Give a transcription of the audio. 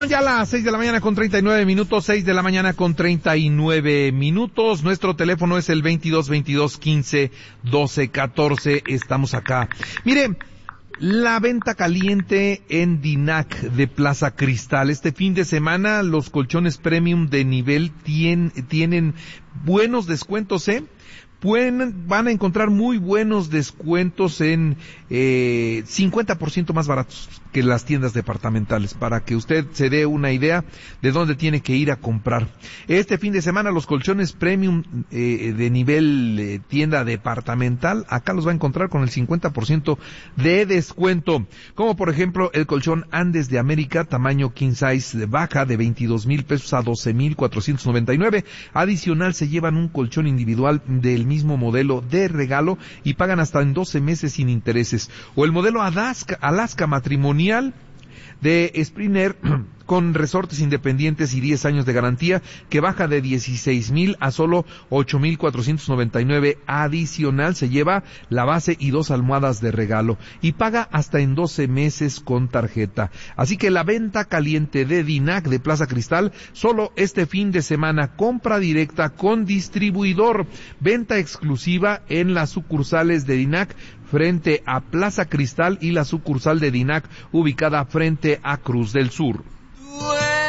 Ya a las 6 de la mañana con 39 minutos, 6 de la mañana con 39 minutos. Nuestro teléfono es el 22-22-15-12-14. Estamos acá. Mire, la venta caliente en Dinac de Plaza Cristal. Este fin de semana los colchones premium de nivel tienen buenos descuentos, van a encontrar muy buenos descuentos en 50% más baratos que las tiendas departamentales, para que usted se dé una idea de dónde tiene que ir a comprar. Este fin de semana los colchones premium de nivel tienda departamental, acá los va a encontrar con el 50% de descuento, como por ejemplo el colchón Andes de América, tamaño king size de baja, de 22,000 pesos a 12,499. Adicional se llevan un colchón individual del mismo modelo de regalo y pagan hasta en 12 meses sin intereses. O el modelo Alaska matrimonial de Springer con resortes independientes y 10 años de garantía, que baja de 16,000 a solo 8,499. Adicional se lleva la base y 2 almohadas de regalo y paga hasta en 12 meses con tarjeta. Así que la venta caliente de Dinac de Plaza Cristal, solo este fin de semana, compra directa con distribuidor, venta exclusiva en las sucursales de Dinac frente a Plaza Cristal y la sucursal de Dinac ubicada frente a Cruz del Sur.